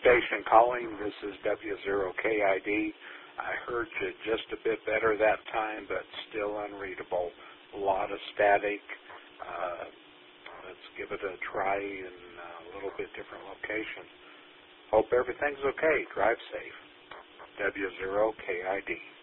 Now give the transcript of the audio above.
station calling. This is W0KID. I heard you just a bit better that time, but still unreadable. A lot of static. Let's give it a try in a little bit different location. Hope everything's okay. Drive safe. W0KID.